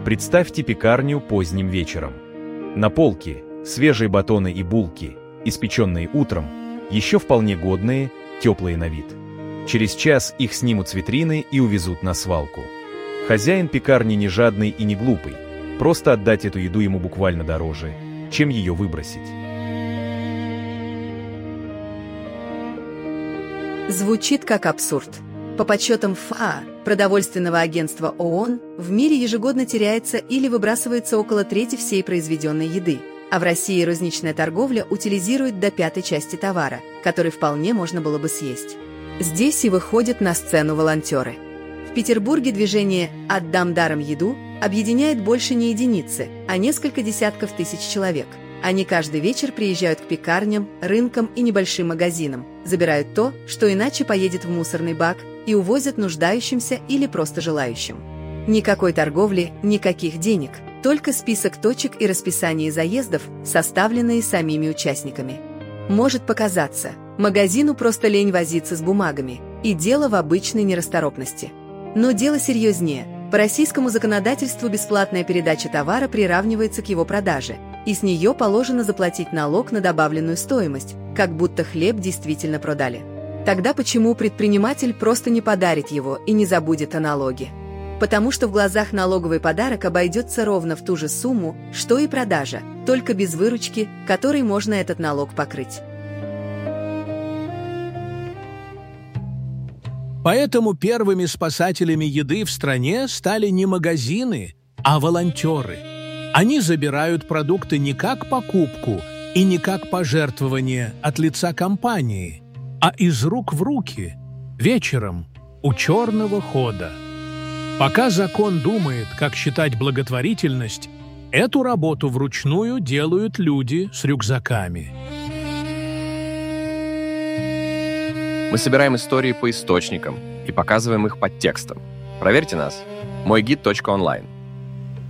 Представьте пекарню поздним вечером. На полке свежие батоны и булки, испеченные утром, еще вполне годные, теплые на вид. Через час их снимут с витрины и увезут на свалку. Хозяин пекарни не жадный и не глупый. Просто отдать эту еду ему буквально дороже, чем ее выбросить. Звучит как абсурд. По подсчетам ФАО, продовольственного агентства ООН, в мире ежегодно теряется или выбрасывается около трети всей произведенной еды, а в России розничная торговля утилизирует до 1/5 части товара, который вполне можно было бы съесть. Здесь и выходят на сцену волонтеры. В Петербурге движение «Отдам даром еду» объединяет больше не единицы, а несколько десятков тысяч человек. Они каждый вечер приезжают к пекарням, рынкам и небольшим магазинам, забирают то, что иначе поедет в мусорный бак, и увозят нуждающимся или просто желающим. Никакой торговли, никаких денег, только список точек и расписание заездов, составленные самими участниками. Может показаться, магазину просто лень возиться с бумагами, и дело в обычной нерасторопности. Но дело серьезнее. По российскому законодательству бесплатная передача товара приравнивается к его продаже, и с нее положено заплатить налог на добавленную стоимость, как будто хлеб действительно продали. Тогда почему предприниматель просто не подарит его и не забудет о налоге? Потому что в глазах налоговый подарок обойдется ровно в ту же сумму, что и продажа, только без выручки, которой можно этот налог покрыть. Поэтому первыми спасателями еды в стране стали не магазины, а волонтеры. Они забирают продукты не как покупку и не как пожертвование от лица компании, а из рук в руки, вечером, у черного хода. Пока закон думает, как считать благотворительность, эту работу вручную делают люди с рюкзаками. Мы собираем истории по источникам и показываем их под текстом. Проверьте нас. Мойгид.онлайн.